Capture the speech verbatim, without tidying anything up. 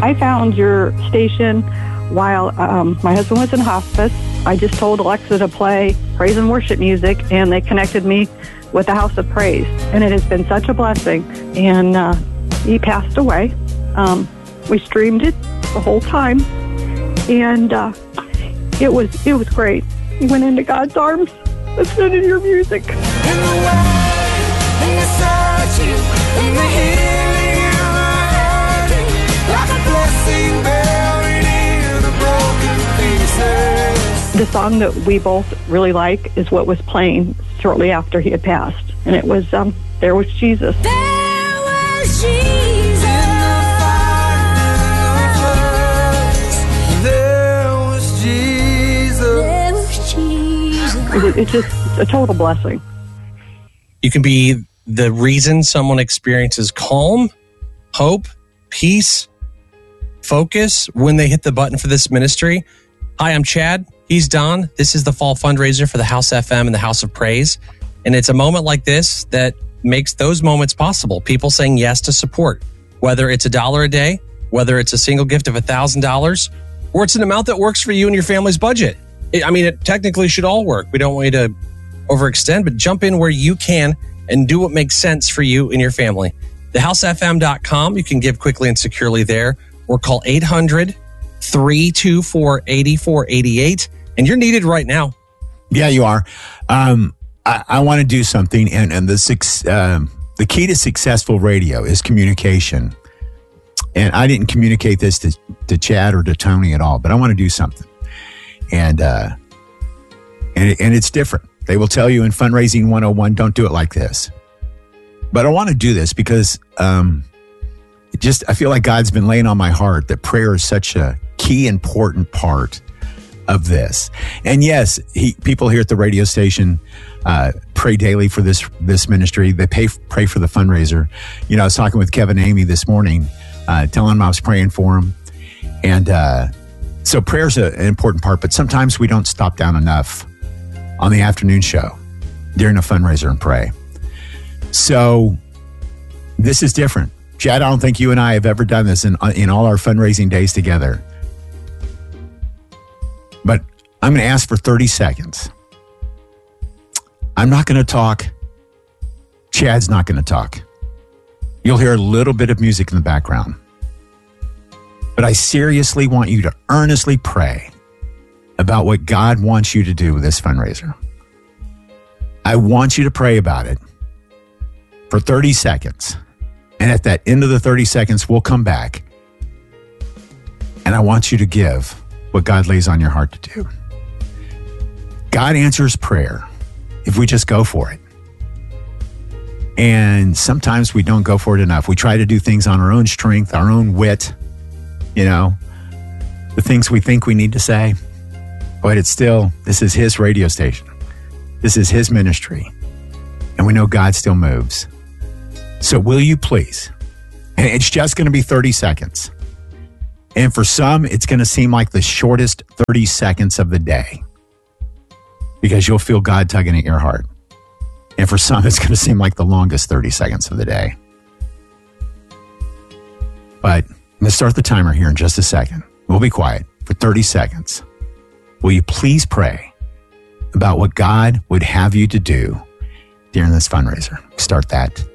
I found your station while um, my husband was in hospice. I just told Alexa to play praise and worship music, and they connected me with the House of Praise. And it has been such a blessing. And uh, he passed away. Um, we streamed it the whole time, and uh, it was it was great. He went into God's arms listening to your music. In the way, in the searching, in the healing, in the hurting, like a blessing buried in the broken pieces. The song that we both really like is what was playing shortly after he had passed, and it was um, "There Was Jesus." There was Jesus. It's just a total blessing. You can be the reason someone experiences calm, hope, peace, focus when they hit the button for this ministry. Hi, I'm Chad. He's Don. This is the fall fundraiser for the House F M and the House of Praise. And it's a moment like this that makes those moments possible. People saying yes to support, whether it's a dollar a day, whether it's a single gift of one thousand dollars, or it's an amount that works for you and your family's budget. I mean, it technically should all work. We don't want you to overextend, but jump in where you can and do what makes sense for you and your family. the house f m dot com. You can give quickly and securely there, or call eight hundred, three two four, eight four eight eight. And you're needed right now. Yeah, you are. Um, I, I want to do something, and, and the, um, the key to successful radio is communication. And I didn't communicate this to, to Chad or to Tony at all, but I want to do something. And uh, and it, and it's different. They will tell you in Fundraising one oh one, don't do it like this. But I want to do this because um, it just I feel like God's been laying on my heart that prayer is such a key, important part of this. And yes, he, people here at the radio station uh, pray daily for this this ministry. They pay, pray for the fundraiser. You know, I was talking with Kevin and Amy this morning, uh, telling them I was praying for them. And uh So prayer's a, an important part, but sometimes we don't stop down enough on the afternoon show during a fundraiser and pray. So this is different. Chad, I don't think you and I have ever done this in, in all our fundraising days together. But I'm going to ask for thirty seconds. I'm not going to talk. Chad's not going to talk. You'll hear a little bit of music in the background. But I seriously want you to earnestly pray about what God wants you to do with this fundraiser. I want you to pray about it for thirty seconds. And at that end of the thirty seconds, we'll come back. And I want you to give what God lays on your heart to do. God answers prayer if we just go for it. And sometimes we don't go for it enough. We try to do things on our own strength, our own wit. You know, the things we think we need to say, but it's still, this is his radio station. This is his ministry. And we know God still moves. So will you please? And it's just going to be thirty seconds. And for some, it's going to seem like the shortest thirty seconds of the day because you'll feel God tugging at your heart. And for some, it's going to seem like the longest thirty seconds of the day. But I'm going to start the timer here in just a second. We'll be quiet for thirty seconds. Will you please pray about what God would have you to do during this fundraiser? Start that